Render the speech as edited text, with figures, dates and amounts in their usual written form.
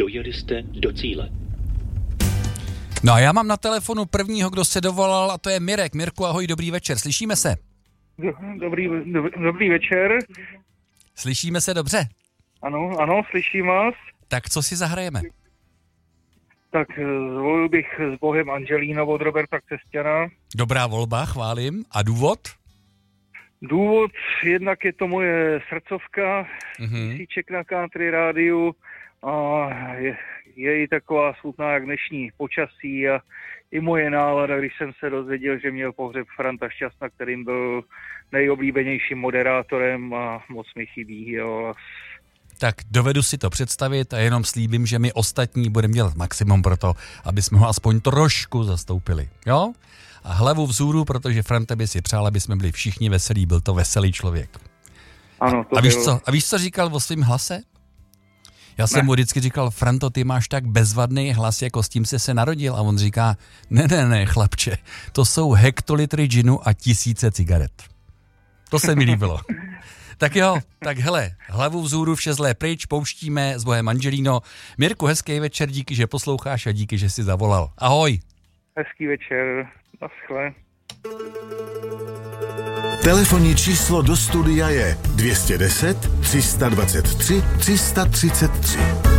Dojeli jste do cíle. No a já mám na telefonu prvního, kdo se dovolal, a to je Mirek. Mirku, ahoj, dobrý večer, slyšíme se? Dobrý večer. Slyšíme se dobře? Ano, slyším vás. Tak co si zahrajeme? Tak zvolil bych s Bohem Angelino od Roberta Křesťana. Dobrá volba, chválím. A důvod? Důvod, jednak je to moje srdcovka, písíček na country rádiu a je i taková smutná jak dnešní počasí a i moje nálada, když jsem se dozvěděl, že měl pohřeb Franta Šťastna, kterým byl nejoblíbenějším moderátorem a moc mi chybí jeho hlas. Tak dovedu si to představit a jenom slíbím, že my ostatní budeme dělat maximum pro to, aby jsme ho aspoň trošku zastoupili. Jo? A hlavu vzhůru, protože Franta by si přál, aby jsme byli všichni veselí, byl to veselý člověk. Ano, to a víš, co říkal o svým hlase? Já jsem mu vždycky říkal, Franto, ty máš tak bezvadný hlas, jako s tím se narodil. A on říká, ne, chlapče, to jsou hektolitry džinu a tisíce cigaret. To se mi líbilo. Tak jo, tak hele, hlavu vzhůru, vše zlé pryč, pouštíme s Bohem Angelino. Mirku, hezký večer, díky, že posloucháš a díky, že jsi zavolal. Ahoj. Hezký večer, naschle. Telefonní číslo do studia je 210 323 333.